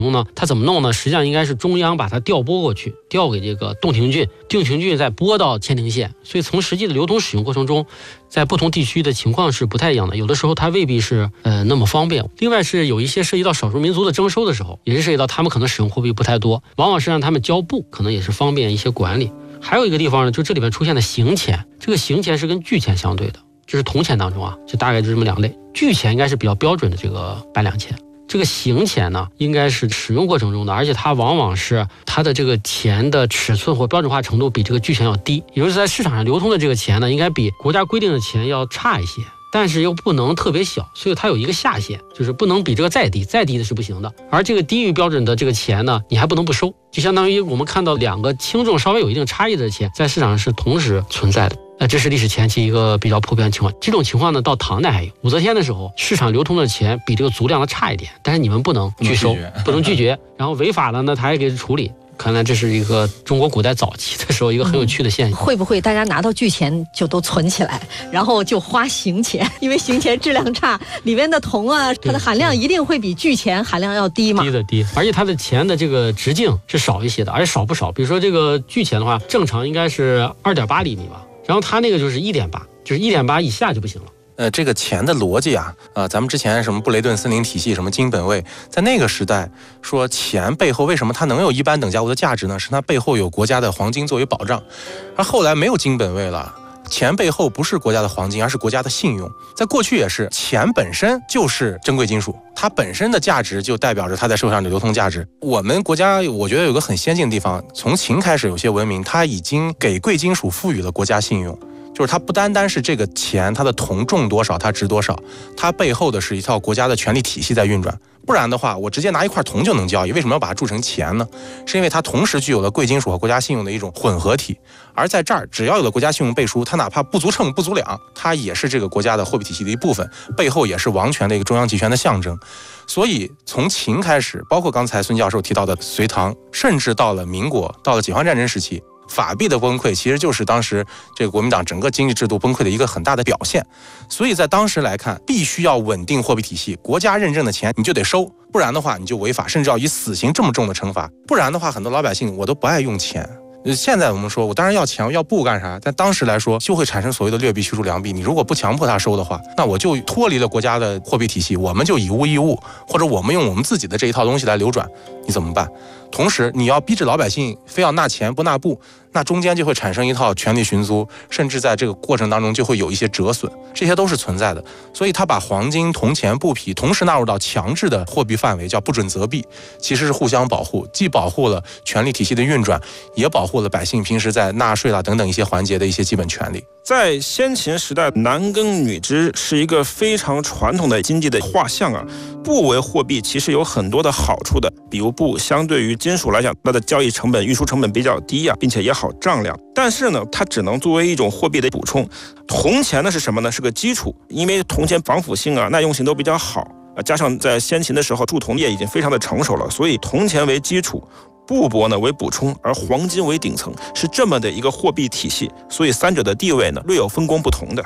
呢，它怎么弄呢？实际上应该是中央把它调拨过去，调给这个洞庭郡，洞庭郡再拨到千庭县。所以从实际的流通使用过程中，在不同地区的情况是不太一样的，有的时候它未必是那么方便。另外是有一些涉及到少数民族的征收的时候，也是涉及到他们可能使用货币不太多，往往是让他们交布，可能也是方便一些管理。还有一个地方呢，就这里面出现的行钱，这个行钱是跟巨钱相对的，这是铜钱当中啊，就大概就这么两类。巨钱应该是比较标准的这个半两钱，这个行钱呢，应该是使用过程中的，而且它往往是它的这个钱的尺寸或标准化程度比这个巨钱要低，也就是在市场上流通的这个钱呢，应该比国家规定的钱要差一些，但是又不能特别小，所以它有一个下限，就是不能比这个再低，再低的是不行的。而这个低于标准的这个钱呢，你还不能不收，就相当于我们看到两个轻重稍微有一定差异的钱在市场上是同时存在的。这是历史前期一个比较普遍的情况。这种情况呢，到唐代还有。武则天的时候，市场流通的钱比这个足量的差一点，但是你们不能拒收，不能拒绝，然后违法了呢，他还给处理。看来这是一个中国古代早期的时候一个很有趣的现象。 会不会大家拿到巨钱就都存起来，然后就花行钱？因为行钱质量差，里面的铜啊，它的含量一定会比巨钱含量要低嘛？ 低，而且它的钱的这个直径是少一些的，而且少不少。比如说这个巨钱的话，正常应该是2.8厘米吧，然后它那个就是1.8，就是1.8以下就不行了。 这个钱的逻辑啊，咱们之前什么布雷顿森林体系，什么金本位，在那个时代说钱背后为什么它能有一般等价物的价值呢？是它背后有国家的黄金作为保障。而后来没有金本位了，钱背后不是国家的黄金，而是国家的信用。在过去也是，钱本身就是珍贵金属，它本身的价值就代表着它在社会上的流通价值。我们国家我觉得有个很先进的地方，从秦开始有些文明，它已经给贵金属赋予了国家信用。就是它不单单是这个钱，它的铜重多少，它值多少，它背后的是一套国家的权力体系在运转。不然的话，我直接拿一块铜就能交易，为什么要把它铸成钱呢？是因为它同时具有了贵金属和国家信用的一种混合体。而在这儿，只要有了国家信用背书，它哪怕不足称不足两，它也是这个国家的货币体系的一部分，背后也是王权的一个中央集权的象征。所以从秦开始，包括刚才孙教授提到的隋唐，甚至到了民国，到了解放战争时期，法币的崩溃其实就是当时这个国民党整个经济制度崩溃的一个很大的表现。所以在当时来看，必须要稳定货币体系，国家认证的钱你就得收，不然的话你就违法，甚至要以死刑这么重的惩罚。不然的话，很多老百姓我都不爱用钱。现在我们说我当然要钱要布干啥，但当时来说就会产生所谓的劣币驱逐良币。你如果不强迫他收的话，那我就脱离了国家的货币体系，我们就以物易物，或者我们用我们自己的这一套东西来流转，你怎么办？同时你要逼着老百姓非要纳钱不纳布，那中间就会产生一套权力寻租，甚至在这个过程当中就会有一些折损，这些都是存在的。所以他把黄金、铜钱、布匹同时纳入到强制的货币范围，叫不准择币，其实是互相保护，既保护了权力体系的运转，也保护了百姓平时在纳税啦等等一些环节的一些基本权利。 在先秦时代，男耕女织是一个非常传统的经济的画像啊。布为货币其实有很多的好处的，比如布相对于金属来讲，它的交易成本、运输成本比较低啊，并且也好丈量。但是呢，它只能作为一种货币的补充。铜钱呢是什么呢？是个基础，因为铜钱防腐性啊、耐用性都比较好啊，加上在先秦的时候铸铜业已经非常的成熟了，所以铜钱为基础，布帛呢为补充，而黄金为顶层，是这么的一个货币体系。所以三者的地位呢略有分工不同的。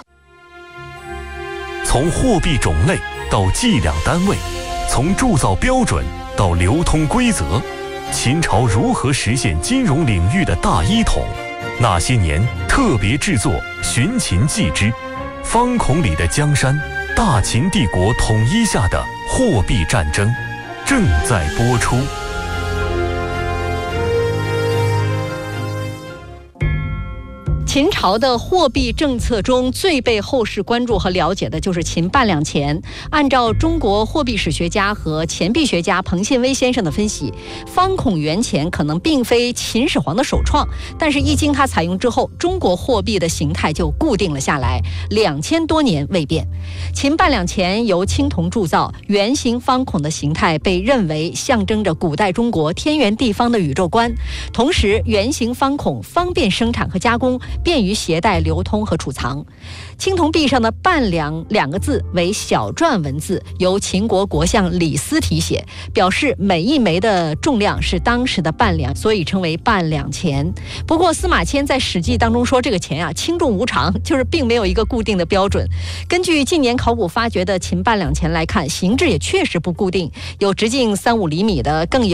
从货币种类到计量单位，从铸造标准到流通规则，秦朝如何实现金融领域的大一统？那些年特别制作《寻秦记之方孔里的江山》，大秦帝国统一下的货币战争正在播出。 秦朝的货币政策中最被后世关注和了解的就是秦半两钱。按照中国货币史学家和钱币学家彭信威先生的分析，方孔元钱可能并非秦始皇的首创，但是一经它采用之后，中国货币的形态就固定了下来，2000多年未变。秦半两钱由青铜铸造，圆形方孔的形态被认为象征着古代中国天圆地方的宇宙观。同时，圆形方孔方便生产和加工， 便于携带、流通和储藏。青铜币上的半两2个字为小篆文字，由秦国国相李斯题写，表示每一枚的重量是当时的半两，所以称为半两钱。不过司马迁在《史记》当中说，这个钱轻重无常，就是并没有一个固定的标准。根据近年考古发掘的秦半两钱来看，形制也确实不固定，有直径3-5厘米的，更有